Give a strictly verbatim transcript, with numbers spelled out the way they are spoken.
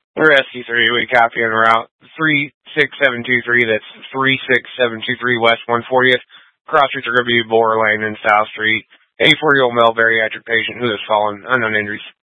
Rescue three, we copy en route three six seven two three, that's three six seven two three West one fortieth, cross streets are going to be Borer Lane and South Street. eighty-four-year-old male bariatric patient who has fallen, unknown injuries.